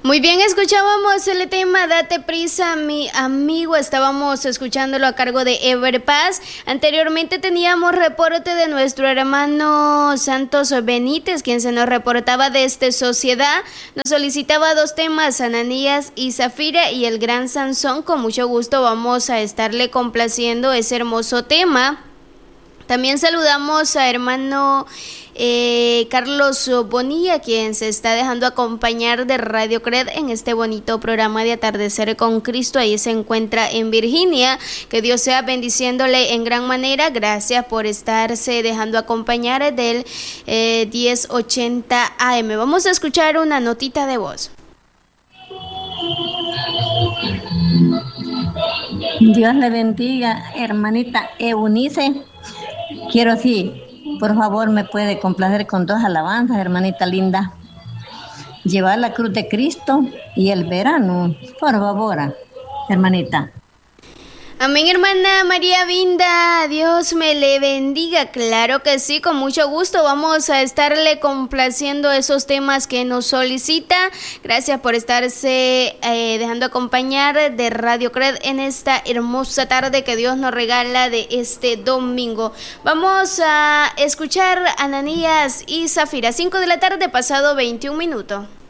Muy bien, escuchábamos el tema Date Prisa, mi amigo. Estábamos escuchándolo a cargo de Everpaz. Anteriormente teníamos reporte de nuestro hermano Santos Benítez, quien se nos reportaba desde Sociedad. Nos solicitaba 2 temas, Ananías y Zafira y el Gran Sansón. Con mucho gusto vamos a estarle complaciendo ese hermoso tema. También saludamos a hermano Carlos Bonilla, quien se está dejando acompañar de Radio Cred en este bonito programa de Atardecer con Cristo. Ahí se encuentra en Virginia. Que Dios sea bendiciéndole en gran manera. Gracias por estarse dejando acompañar del 1080 AM. Vamos a escuchar una notita de voz. Dios le bendiga, hermanita Eunice. Quiero por favor, me puede complacer con 2 alabanzas, hermanita linda. Llevar la cruz de Cristo y el verano, por favor, hermanita. Amén, hermana María Vinda, Dios me le bendiga. Claro que sí, con mucho gusto vamos a estarle complaciendo esos temas que nos solicita. Gracias por estarse dejando acompañar de Radio Cred en esta hermosa tarde que Dios nos regala de este domingo. Vamos a escuchar Ananías y Zafira, 5 de la tarde, pasado 21 minutos.